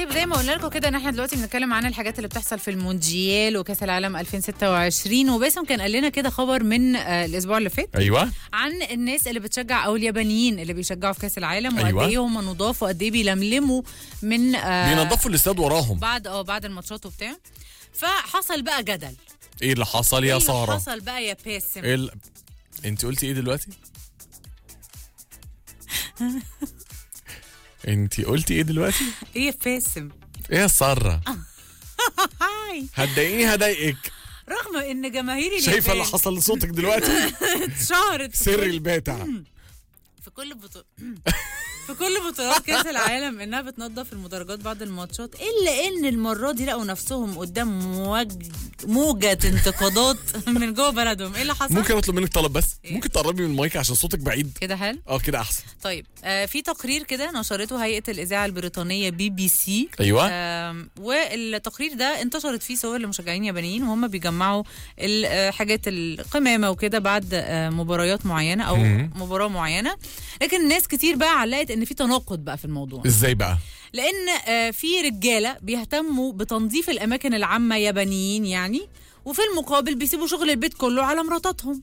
طيب زي ما قلنا لكم كده ان احنا دلوقتي بنتكلم عن الحاجات اللي بتحصل في المونديال وكاس العالم 2026، وباسم كان قال لنا كده خبر من الاسبوع اللي فات. ايوه، عن الناس اللي بتشجع او اليابانيين اللي بيشجعوا في كاس العالم، وقد أيوة. ايه هم نضاف وقد ايه بيلملموا من بينظفوا الاستاد وراهم بعد الماتشات وبتاع. فحصل بقى جدل. ايه اللي حصل يا ساره؟ ايه اللي حصل بقى يا باسم؟ انت قلتي ايه دلوقتي؟ انت قلتي ايه دلوقتي؟ ايه يا باسم؟ ايه يا ساره؟ هاي هتضايقيه هضايقك. رغم ان جماهير اليابان شايفه اللي حصل لصوتك دلوقتي؟ اتشهرت سر الباتع في كل بطولات كاس العالم انها بتنظف المدرجات بعد الماتشات، الا ان المره دي لقوا نفسهم قدام موجه انتقادات من جوه بلدهم. ايه اللي حصل؟ ممكن اطلب منك طلب بس؟ إيه؟ ممكن تقربي من المايك عشان صوتك بعيد كده حلو. كده احسن. طيب في تقرير كده نشرته هيئه الاذاعه البريطانيه BBC. ايوه. والتقرير ده انتشرت فيه صور لمشجعين يابانيين وهم بيجمعوا الحاجات القمامه وكده بعد مباريات معينه او مباراه معينه. لكن ناس كتير بقى علقت ان في تناقض بقى في الموضوع. ازاي بقى؟ لان في رجاله بيهتموا بتنظيف الاماكن العامه يابانيين يعني، وفي المقابل بيسيبوا شغل البيت كله على مراتاتهم.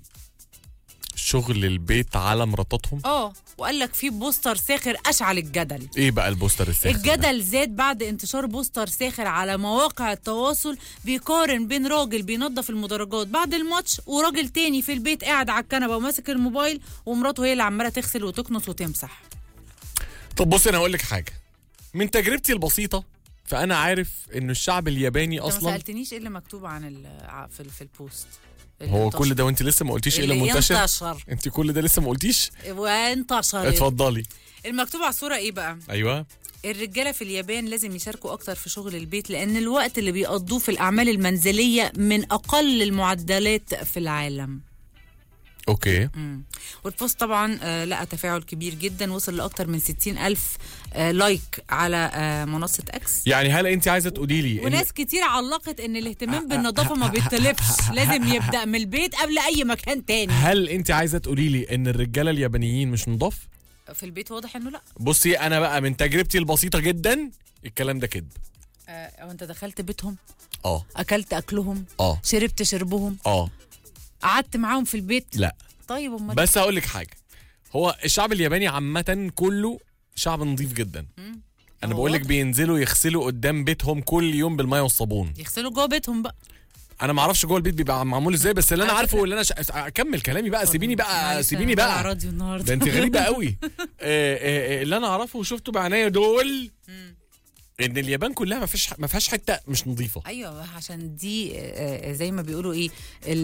شغل البيت على مراتاتهم؟ وقال لك في بوستر ساخر اشعل الجدل. ايه بقى البوستر الساخر؟ الجدل زاد بعد انتشار بوستر ساخر على مواقع التواصل بيقارن بين راجل بينظف المدرجات بعد الماتش وراجل تاني في البيت قاعد على الكنبه وماسك الموبايل ومراته هي اللي عماله تغسل وتكنس وتمسح. طب بصي انا هقول لك حاجه من تجربتي البسيطه، فانا عارف انه الشعب الياباني اصلا. ما سالتنيش ايه اللي مكتوب عن في البوست. هو كل ده وانت لسه ما قلتيش ايه اللي منتشر؟ انت كل ده لسه ما قلتيش وانتشر. اتفضلي. المكتوب على الصوره ايه بقى؟ ايوه. الرجاله في اليابان لازم يشاركوا اكتر في شغل البيت لان الوقت اللي بيقضوه في الاعمال المنزليه من اقل المعدلات في العالم. اوكي. والبوست طبعا لقى تفاعل كبير جدا، وصل لاكتر من 60,000 لايك على منصه اكس. يعني هل انت عايزه تقولي لي وناس كتير علقت ان الاهتمام بالنظافه ما بيطلبش، لازم يبدا من البيت قبل اي مكان تاني. هل انت عايزه تقولي لي ان الرجاله اليابانيين مش نضاف في البيت؟ واضح انه لا. بصي انا بقى من تجربتي البسيطه جدا الكلام ده كذب. او انت دخلت بيتهم؟ اكلت اكلهم؟ شربت شربهم؟ قعدت معاهم في البيت؟ لا. طيب امال. بس هقول لك حاجه، هو الشعب الياباني عامه كله شعب نظيف جدا. انا بقول لك بينزلوا يغسلوا قدام بيتهم كل يوم بالميه والصابون. يغسلوا جوه بيتهم بقى؟ انا ما اعرفش جوه البيت بيبقى معمول ازاي، بس اللي انا عارفه واللي انا اكمل كلامي بقى. سيبيني بقى راديو النهارده. ده انت غريبه قوي. اللي انا اعرفه وشفته بعناية دول ان اليابان كلها ما فيهاش حته مش نظيفه. ايوه عشان دي زي ما بيقولوا ايه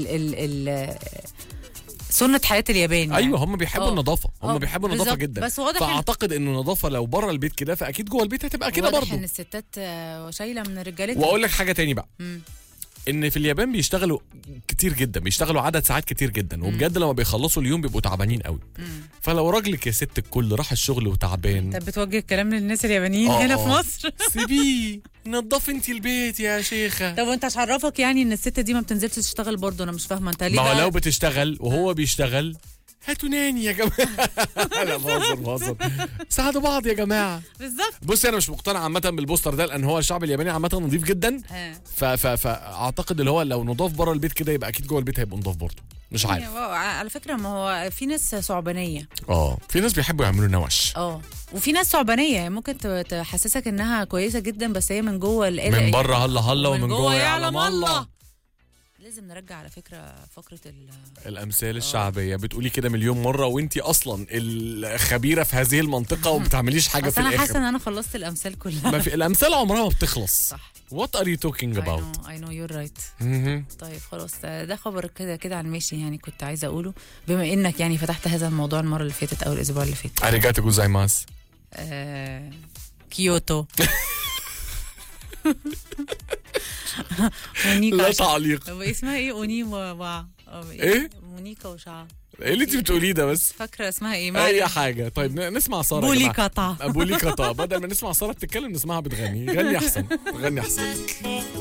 ال سنة حياة اليابان يعني. ايوه هم بيحبوا النظافه، هم بيحبوا النظافه جدا. بس واضح فاعتقد انه النظافه لو بره البيت كده فاكيد جوه البيت هتبقى كده برضه. واضح ان الستات شايله من رجالتها. واقول لك حاجه تاني بقى، ان في اليابان بيشتغلوا كتير جدا، بيشتغلوا عدد ساعات كتير جدا، وبجد لما بيخلصوا اليوم بيبقوا تعبانين قوي. فلو راجلك يا ست الكل راح الشغل وتعبان، طب بتوجه الكلام للناس اليابانيين هنا في مصر؟ سيبيه نظفي انت البيت يا شيخه. طب وانت عرفك يعني ان الست دي ما بتنزلش تشتغل برضه؟ انا مش فاهمه انت ليه. ما هو لو بتشتغل وهو بيشتغل هاتوا ناني يا جماعه. لا بهزر ساعدوا بعض يا جماعه. بالظبط. بصي انا مش مقتنع عامه بالبوستر ده لان هو الشعب الياباني عامه نظيف جدا. فاعتقد اللي هو لو نضاف بره البيت كده يبقى اكيد جوه البيت هيبقى نضاف برضه. مش عارف. على فكره ما هو في ناس صعبانيه. في ناس بيحبوا يعملوا نوش. وفي ناس صعبانيه ممكن تحسسك انها كويسه جدا بس هي من جوه من بره هلا ومن جوه يعلم الله. لازم نرجع على فكرة فقرة الأمثال الشعبية. بتقولي كده مليون مرة وانتي أصلا الخبيرة في هذه المنطقة وبتعمليش حاجة في الآخر. أنا حاسة إن أنا خلصت الأمثال كلها. ما في الأمثال عمرها ما بتخلص. صح. What are you talking about? I know you're right. طيب خلاص ده خبر كده عن ماشي يعني كنت عايزة أقوله بما إنك يعني فتحت هذا الموضوع المرة اللي فاتت أو الأسبوع اللي فات. أريجاتو جوزايماس. كيوتو. لا تعليق. اسمها ايه؟ اونيما ايه؟ مونيكا وشعر. ايه اللي انت بتقوليه ده بس؟ فاكره اسمها ايه؟ اي حاجه. طيب نسمع ساره. بوليكاتا. بدل ما نسمع ساره بتتكلم نسمعها بتغني. غني احسن.